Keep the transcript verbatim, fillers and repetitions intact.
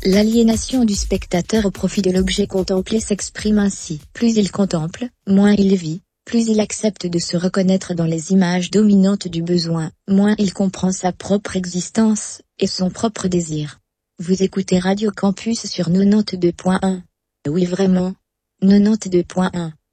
L'aliénation du spectateur au profit de l'objet contemplé s'exprime ainsi. Plus il contemple, moins il vit, plus il accepte de se reconnaître dans les images dominantes du besoin, moins il comprend sa propre existence, et son propre désir. Vous écoutez Radio Campus sur quatre-vingt-deux point un. Oui vraiment. quatre-vingt-deux point un.